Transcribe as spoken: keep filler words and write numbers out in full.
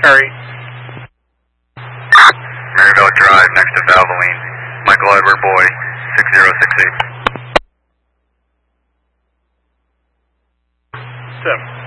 Hurry. Maryville Drive, next to Valvoline. Michael Edward Boy, six zero six eight. Seven.